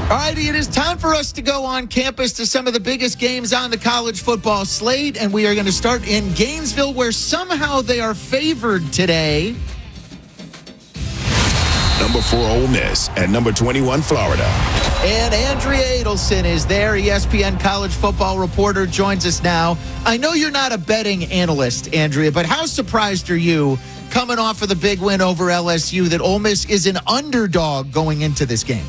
All righty, it is time for us to go on campus to some of the biggest games on the college football slate, and we are going to start in Gainesville, where somehow they are favored today. Number 4, Ole Miss, and number 21, Florida. And Andrea Adelson is there. ESPN college football reporter joins us now. I know you're not a betting analyst, Andrea, but how surprised are you coming off of the big win over LSU that Ole Miss is an underdog going into this game?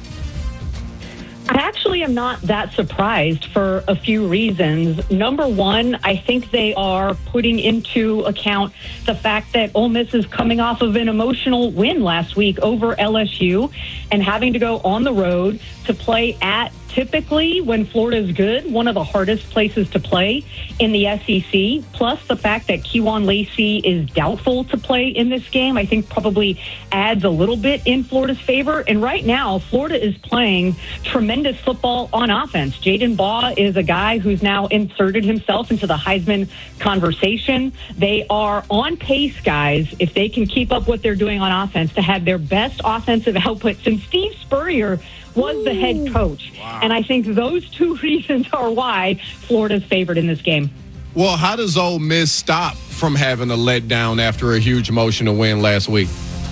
I actually am not that surprised for a few reasons. Number one, I think they are putting into account the fact that Ole Miss is coming off of an emotional win last week over LSU and having to go on the road to play at, typically, when Florida is good, one of the hardest places to play in the SEC, plus the fact that Kewan Lacey is doubtful to play in this game, I think probably adds a little bit in Florida's favor. And right now, Florida is playing tremendous football on offense. Jaden Baugh is a guy who's now inserted himself into the Heisman conversation. They are on pace, guys, if they can keep up what they're doing on offense, to have their best offensive output since Steve Spurrier was the head coach. Wow. And I think those two reasons are why Florida's favored in this game. Well, how does Ole Miss stop from having a letdown after a huge emotional win last week?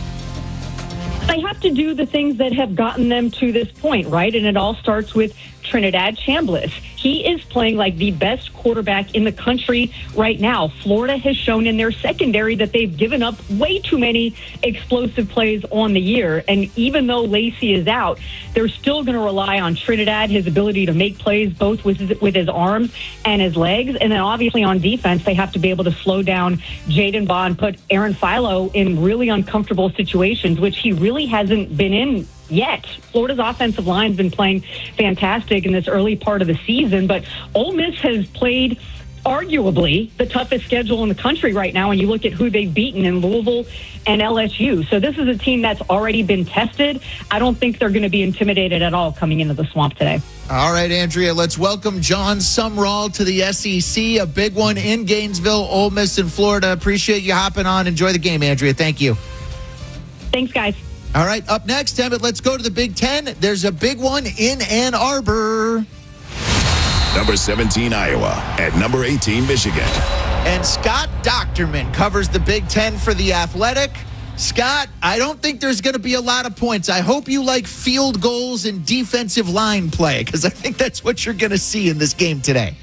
They have to do the things that have gotten them to this point, right? And it all starts with Trinidad Chambliss. He is playing like the best quarterback in the country right now. Florida has shown in their secondary that they've given up way too many explosive plays on the year. And even though Lacey is out, they're still going to rely on Trinidad, his ability to make plays both with his arms and his legs. And then obviously on defense, they have to be able to slow down Jaden Baugh and put Aaron Philo in really uncomfortable situations, which he really hasn't been in yet. Florida's offensive line's been playing fantastic in this early part of the season, but Ole Miss has played arguably the toughest schedule in the country right now when you look at who they've beaten in Louisville and LSU. So this is a team that's already been tested. I don't think they're going to be intimidated at all coming into the Swamp today. All right, Andrea, let's welcome John Sumrall to the SEC, a big one in Gainesville, Ole Miss in Florida. Appreciate you hopping on. Enjoy the game, Andrea. Thank you. Thanks, guys. All right, up next, Emmett, let's go to the Big Ten. There's a big one in Ann Arbor. Number 17, Iowa, at number 18, Michigan. And Scott Docterman covers the Big Ten for The Athletic. Scott, I don't think there's going to be a lot of points. I hope you like field goals and defensive line play, because I think that's what you're going to see in this game today.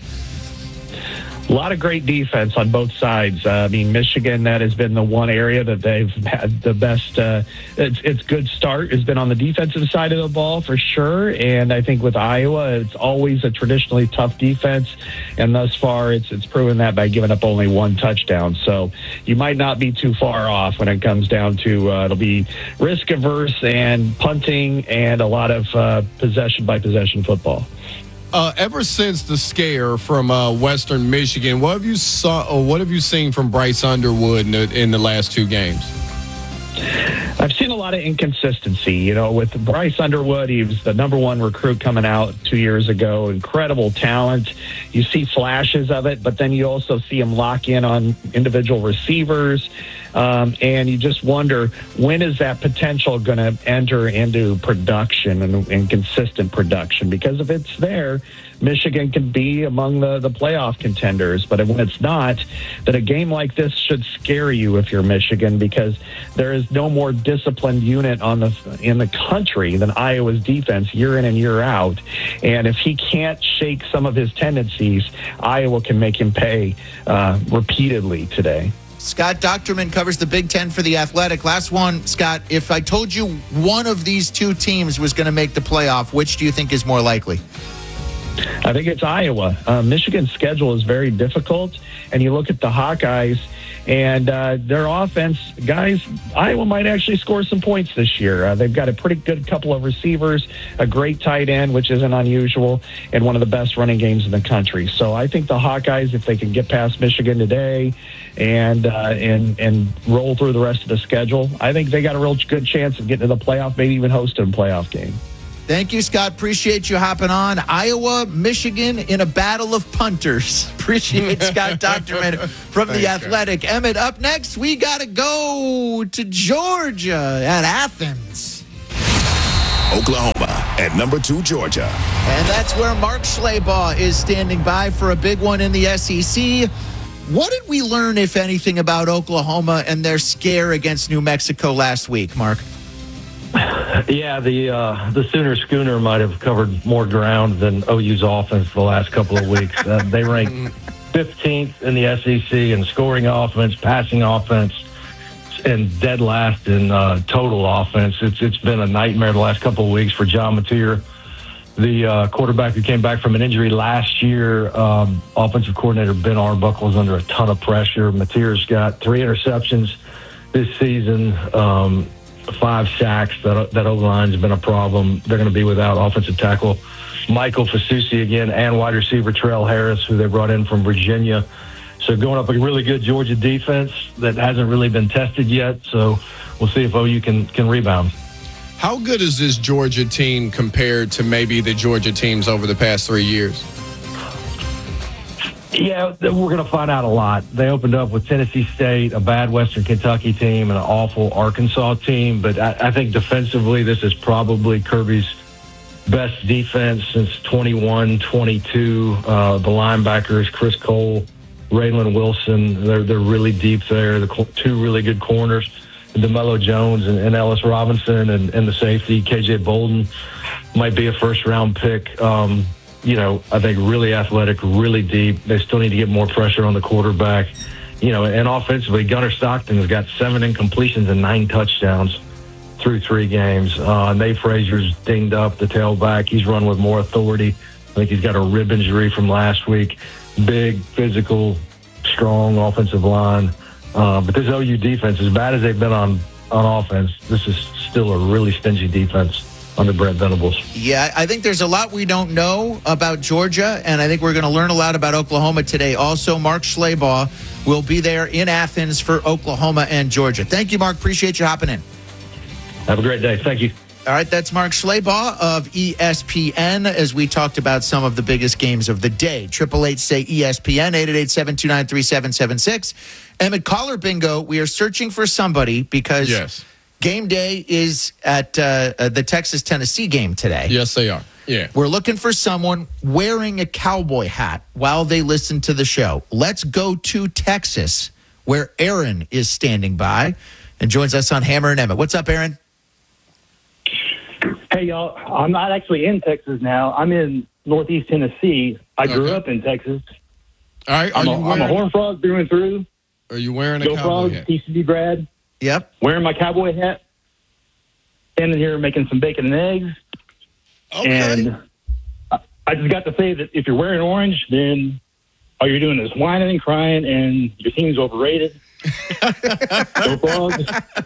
A lot of great defense on both sides. Michigan, that has been the one area that they've had the best. It's good start has been on the defensive side of the ball for sure. And I think with Iowa, it's always a traditionally tough defense. And thus far, it's proven that by giving up only one touchdown. So you might not be too far off when it comes down to it'll be risk averse and punting and a lot of possession by possession football. Ever since the scare from Western Michigan, what have you seen from Bryce Underwood in the last two games? I've seen a lot of inconsistency. With Bryce Underwood, he was the number one recruit coming out 2 years ago. Incredible talent. You see flashes of it, but then you also see him lock in on individual receivers. And you just wonder, when is that potential going to enter into production and consistent production? Because if it's there, Michigan can be among the playoff contenders. But when it's not, then a game like this should scare you if you're Michigan, because there is no more disciplined unit in the country than Iowa's defense year in and year out. And if he can't shake some of his tendencies, Iowa can make him pay repeatedly today. Scott Docterman covers the Big Ten for The Athletic. Last one, Scott, if I told you one of these two teams was going to make the playoff, which do you think is more likely? I think it's Iowa. Michigan's schedule is very difficult, and you look at the Hawkeyes and their offense, guys, Iowa might actually score some points this year. They've got a pretty good couple of receivers, a great tight end, which isn't unusual, and one of the best running games in the country. So I think the Hawkeyes, if they can get past Michigan today and roll through the rest of the schedule, I think they got a real good chance of getting to the playoff, maybe even hosting a playoff game. Thank you, Scott. Appreciate you hopping on. Iowa, Michigan in a battle of punters. Appreciate Scott Docterman from The Athletic. Scott. Emmett, up next, we got to go to Georgia at Athens. Oklahoma At number 2, Georgia. And that's where Mark Schleybaugh is standing by for a big one in the SEC. What did we learn, if anything, about Oklahoma and their scare against New Mexico last week, Mark? Yeah, the Sooner Schooner might have covered more ground than OU's offense the last couple of weeks. They ranked 15th in the SEC in scoring offense, passing offense, and dead last in total offense. It's been a nightmare the last couple of weeks for John Mateer, the quarterback who came back from an injury last year. Offensive coordinator Ben Arbuckle is under a ton of pressure. Mateer's got 3 interceptions this season. 5 sacks. That O-line's been a problem. They're going to be without offensive tackle Michael Fasusi again and wide receiver Terrell Harris, who they brought in from Virginia. So going up a really good Georgia defense that hasn't really been tested yet. So we'll see if OU can rebound. How good is this Georgia team compared to maybe the Georgia teams over the past 3 years? Yeah, we're going to find out a lot. They opened up with Tennessee State, a bad Western Kentucky team, and an awful Arkansas team. But I think defensively, this is probably Kirby's best defense since 21-22. The linebackers, Chris Cole, Raylan Wilson, they're really deep there. The 2 really good corners, DeMello Jones and Ellis Robinson, and the safety, KJ Bolden, might be a first-round pick. I think really athletic, really deep. They still need to get more pressure on the quarterback. And offensively, Gunnar Stockton has got 7 incompletions and 9 touchdowns through 3 games. Nate Frazier's dinged up, the tailback. He's run with more authority. I think he's got a rib injury from last week. Big, physical, strong offensive line. But this OU defense, as bad as they've been on offense, this is still a really stingy defense under Brent Venables. Yeah, I think there's a lot we don't know about Georgia, and I think we're going to learn a lot about Oklahoma today. Also, Mark Schleybaugh will be there in Athens for Oklahoma and Georgia. Thank you, Mark. Appreciate you hopping in. Have a great day. Thank you. All right, that's Mark Schleybaugh of ESPN as we talked about some of the biggest games of the day. 888-SAY-ESPN, 888-729-3776. Emmett, caller bingo, we are searching for somebody because game day is at the Texas-Tennessee game today. Yes, they are. Yeah. We're looking for someone wearing a cowboy hat while they listen to the show. Let's go to Texas, where Aaron is standing by and joins us on Hammer and Emmett. What's up, Aaron? Hey, y'all. I'm not actually in Texas now. I'm in Northeast Tennessee. I grew up in Texas. All right. I'm a Horned Frog through and through. Are you wearing a Go cowboy Frogs, hat? TCD Brad. Yep. Wearing my cowboy hat. Standing here making some bacon and eggs. Okay. And I just got to say that if you're wearing orange, then all you're doing is whining and crying, and your team's overrated. Go Frogs.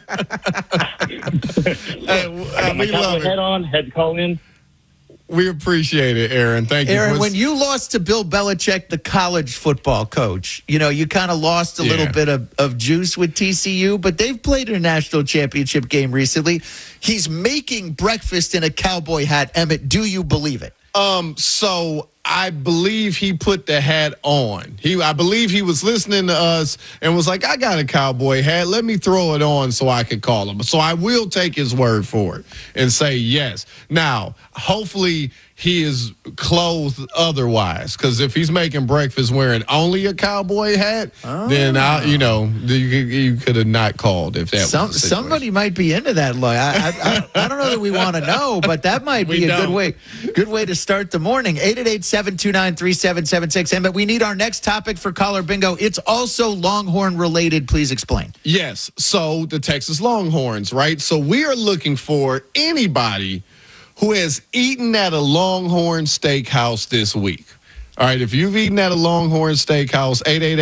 I got my cowboy hat on. Had to call in. We appreciate it, Aaron. Thank you. Aaron, when you lost to Bill Belichick, the college football coach, you kind of lost a little bit of juice with TCU, but they've played in a national championship game recently. He's making breakfast in a cowboy hat. Emmett, do you believe it? So I believe he put the hat on. I believe he was listening to us and was like, I got a cowboy hat. Let me throw it on so I can call him. So I will take his word for it and say yes. Now, hopefully he is clothed otherwise, because if he's making breakfast wearing only a cowboy hat, then you could have not called if that was the situation. Somebody might be into that. I don't know that we want to know, but that might be a good way to start the morning. 888-729-3776. But we need our next topic for caller bingo. It's also Longhorn related. Please explain. Yes. So the Texas Longhorns, right? So we are looking for anybody who has eaten at a Longhorn Steakhouse this week. All right, if you've eaten at a Longhorn Steakhouse,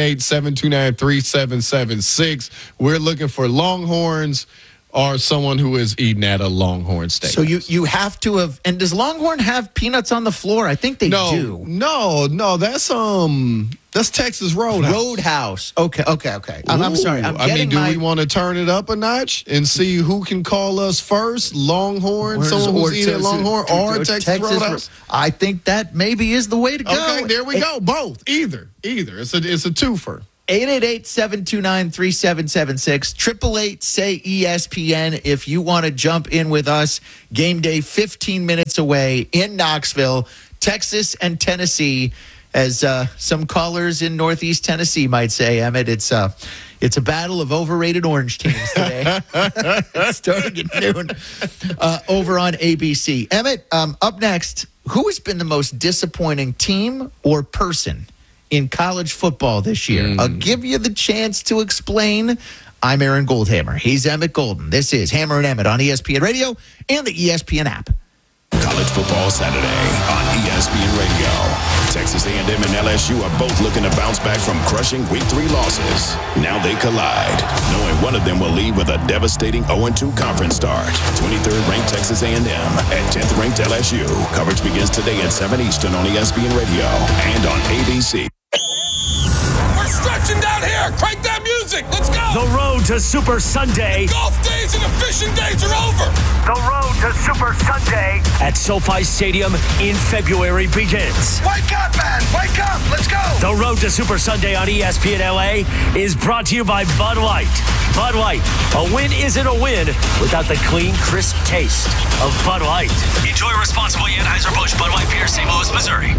888-729-3776. We're looking for Longhorns or someone who has eaten at a Longhorn Steakhouse. So you have to have. And does Longhorn have peanuts on the floor? I think they do. No, that's Texas Roadhouse. Roadhouse. Okay. I'm sorry. Do we want to turn it up a notch and see who can call us first? Longhorn, someone who's eating at Longhorn, or Texas Roadhouse? I think that maybe is the way to go. Okay, there we go. Both. Either. It's a twofer. 888-729-3776, 888-SAY-ESPN if you want to jump in with us. Game day 15 minutes away in Knoxville, Texas and Tennessee. As some callers in Northeast Tennessee might say, Emmett, it's a battle of overrated orange teams today. Starting at noon over on ABC. Emmett, up next, who has been the most disappointing team or person in college football this year? I'll give you the chance to explain. I'm Aaron Goldhammer. He's Emmett Golden. This is Hammer and Emmett on ESPN Radio and the ESPN app. College Football Saturday on ESPN Radio. Texas A&M and LSU are both looking to bounce back from crushing Week 3 losses. Now they collide, knowing one of them will leave with a devastating 0-2 conference start. 23rd ranked Texas A&M at 10th ranked LSU. Coverage begins today at 7 Eastern on ESPN Radio and on ABC. We're stretching down here. Crank that music. Let's go. The road to Super Sunday. The golf days and the fishing days are over. The road to Super Sunday at SoFi Stadium in February begins. Wake up, man. Wake up. Let's go. The road to Super Sunday on ESPN LA is brought to you by Bud Light. Bud Light. A win isn't a win without the clean, crisp taste of Bud Light. Enjoy responsibly. Anheuser-Busch, Bud Light Beer, St. Louis, Missouri.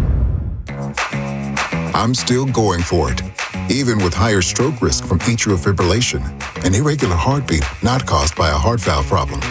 I'm still going for it, even with higher stroke risk from atrial fibrillation, an irregular heartbeat not caused by a heart valve problem.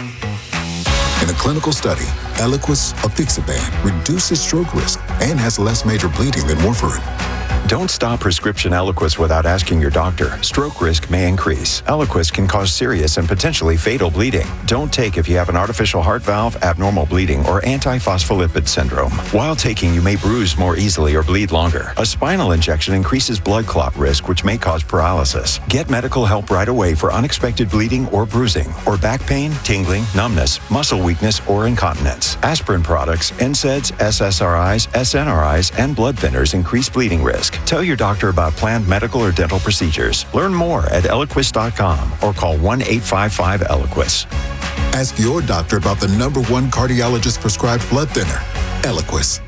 In a clinical study, Eliquis apixaban reduces stroke risk and has less major bleeding than warfarin. Don't stop prescription Eliquis without asking your doctor. Stroke risk may increase. Eliquis can cause serious and potentially fatal bleeding. Don't take if you have an artificial heart valve, abnormal bleeding, or antiphospholipid syndrome. While taking, you may bruise more easily or bleed longer. A spinal injection increases blood clot risk, which may cause paralysis. Get medical help right away for unexpected bleeding or bruising, or back pain, tingling, numbness, muscle weakness, or incontinence. Aspirin products, NSAIDs, SSRIs, SNRIs, and blood thinners increase bleeding risk. Tell your doctor about planned medical or dental procedures. Learn more at Eliquis.com or call 1-855-ELIQUIS. Ask your doctor about the #1 cardiologist prescribed blood thinner, Eliquis.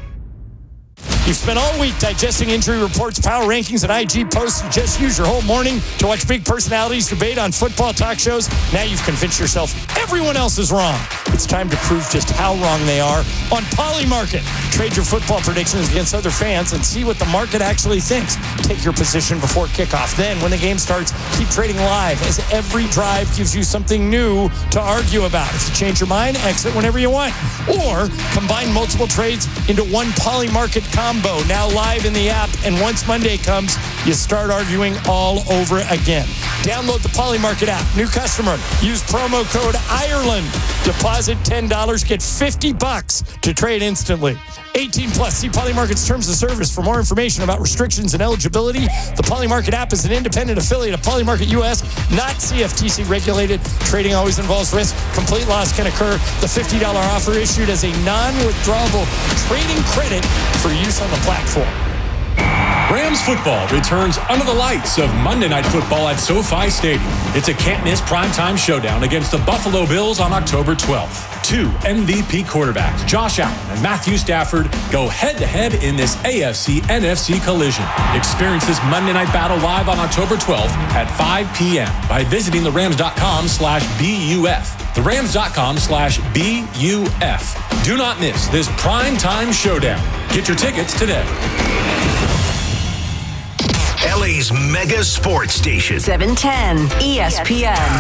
You've spent all week digesting injury reports, power rankings, and IG posts. You just used your whole morning to watch big personalities debate on football talk shows. Now you've convinced yourself everyone else is wrong. It's time to prove just how wrong they are on Polymarket. Trade your football predictions against other fans and see what the market actually thinks. Take your position before kickoff. Then, when the game starts, keep trading live as every drive gives you something new to argue about. If you change your mind, exit whenever you want. Or combine multiple trades into one Polymarket combo, now live in the app. And once Monday comes, you start arguing all over again. Download the Polymarket app. New customer. Use promo code IRELAND. Deposit $10. Get $50 to trade instantly. 18 plus. See Polymarket's terms of service for more information about restrictions and eligibility. The Polymarket app is an independent affiliate of Polymarket US, not CFTC regulated. Trading always involves risk. Complete loss can occur. The $50 offer issued as a non-withdrawable trading credit for use on the platform. Rams football returns under the lights of Monday Night Football at SoFi Stadium. It's a can't-miss primetime showdown against the Buffalo Bills on October 12th. Two MVP quarterbacks, Josh Allen and Matthew Stafford, go head-to-head in this AFC-NFC collision. Experience this Monday night battle live on October 12th at 5 p.m. by visiting therams.com/BUF. therams.com/BUF. Do not miss this primetime showdown. Get your tickets today. LA's mega sports station. 710 ESPN.